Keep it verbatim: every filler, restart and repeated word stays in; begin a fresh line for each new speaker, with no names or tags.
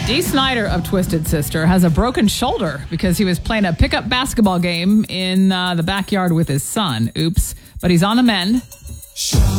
Dee Snider of Twisted Sister has a broken shoulder because he was playing a pickup basketball game in uh, the backyard with his son. Oops. But he's on the mend.